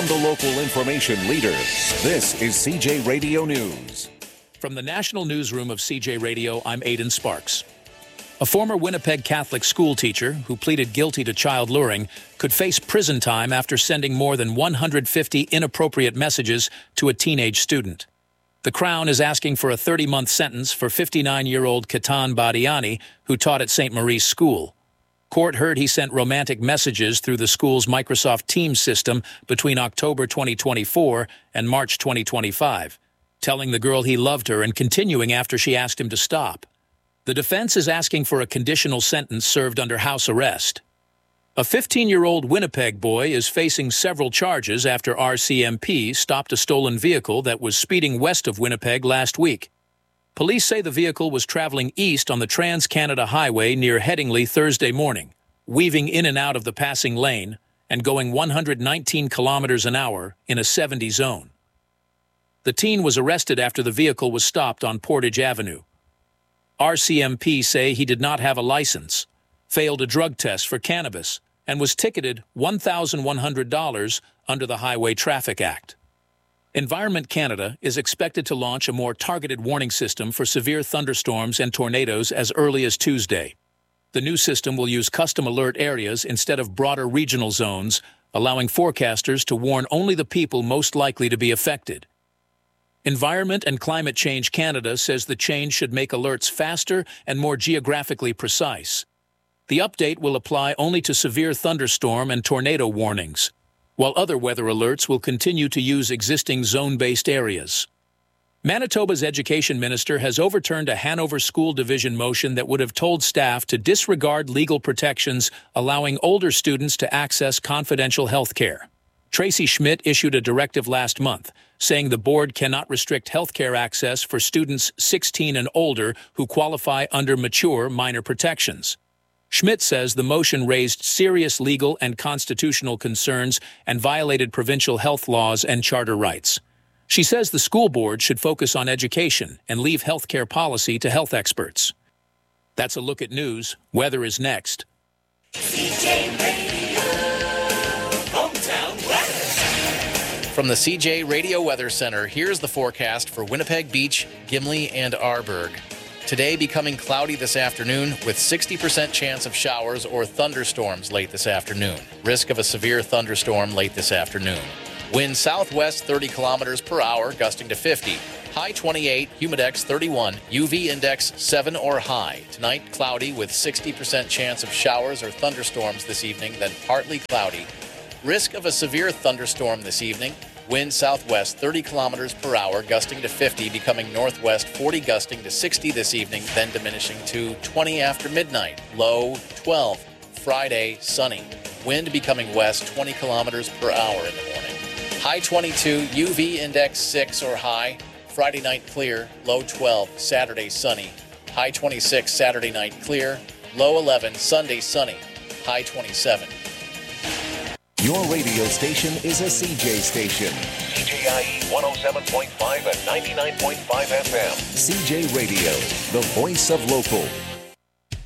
From the local information leader, this is CJ Radio News. From the National Newsroom of CJ Radio, I'm Aidan Sparks. A former Winnipeg Catholic school teacher who pleaded guilty to child luring could face prison time after sending more than 150 inappropriate messages to a teenage student. The Crown is asking for a 30-month sentence for 59-year-old Ketan Badiani, who taught at St. Maurice School. Court heard he sent romantic messages through the school's Microsoft Teams system between October 2024 and March 2025, telling the girl he loved her and continuing after she asked him to stop. The defense is asking for a conditional sentence served under house arrest. A 15-year-old Winnipeg boy is facing several charges after RCMP stopped a stolen vehicle that was speeding west of Winnipeg last week. Police say the vehicle was traveling east on the Trans-Canada Highway near Headingley Thursday morning, weaving in and out of the passing lane and going 119 kilometers an hour in a 70 zone. The teen was arrested after the vehicle was stopped on Portage Avenue. RCMP say he did not have a license, failed a drug test for cannabis, and was ticketed $1,100 under the Highway Traffic Act. Environment Canada is expected to launch a more targeted warning system for severe thunderstorms and tornadoes as early as Tuesday. The new system will use custom alert areas instead of broader regional zones, allowing forecasters to warn only the people most likely to be affected. Environment and Climate Change Canada says the change should make alerts faster and more geographically precise. The update will apply only to severe thunderstorm and tornado warnings, while other weather alerts will continue to use existing zone-based areas. Manitoba's education minister has overturned a Hanover School Division motion that would have told staff to disregard legal protections allowing older students to access confidential health care. Tracy Schmidt issued a directive last month, saying the board cannot restrict health care access for students 16 and older who qualify under mature minor protections. Schmidt says the motion raised serious legal and constitutional concerns and violated provincial health laws and charter rights. She says the school board should focus on education and leave health care policy to health experts. That's a look at news. Weather is next. CJ Radio, hometown weather. From the CJ Radio Weather Center, here's the forecast for Winnipeg Beach, Gimli, and Arborg. Today becoming cloudy this afternoon with 60% chance of showers or thunderstorms late this afternoon. Risk of a severe thunderstorm late this afternoon. Wind southwest 30 kilometers per hour, gusting to 50. High 28, humidex 31, UV index 7 or high. Tonight cloudy with 60% chance of showers or thunderstorms this evening, then partly cloudy. Risk of a severe thunderstorm this evening. Wind southwest 30 kilometers per hour, gusting to 50, becoming northwest 40, gusting to 60 this evening, then diminishing to 20 after midnight. Low 12. Friday, sunny. Wind becoming west 20 kilometers per hour in the morning. High 22, UV index 6 or high. Friday night clear, low 12. Saturday sunny. High 26, Saturday night clear. Low 11, Sunday sunny. High 27. Your radio station is a CJ station. CJIE 107.5 and 99.5 FM. CJ Radio, the voice of local.